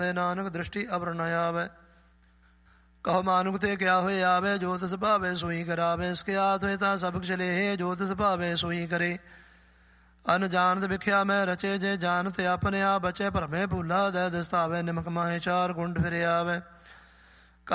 ਨਾਨਕ ਦ੍ਰਿਸ਼ਟੀ ਅਵਰ ਨ ਆਵੈ। ਕਹੋ ਮਾਨੁਖ ਤੇ ਕਿਆ ਹੋਏ ਆਵੇ, ਜੋ ਤਿਸ ਭਾਵੇ ਸੋਈ ਕਰਾਵੇ। ਇਸਕੇ ਹਾਥ ਹੋਏ ਤਾਂ ਸਭ ਕੁਛ ਲੇਹੇ, ਜੋ ਤਿਸ ਭਾਵੇ ਸੋਈ ਕਰੇ। ਅਨਜਾਨਤ ਵਿਖਿਆ ਮੈਂ ਰਚੇ, ਜੇ ਜਾਨਤ ਆਪਣੇ ਆਪ ਬਚੇ। ਭਰਮੇ ਭੂਲਾ ਦੈ ਦਿਸਤਾਵੇ, ਨਿਮਕ ਮਾਹੇ ਚਾਰ ਗੁੰਡ ਫਿਰ ਆਵੇ।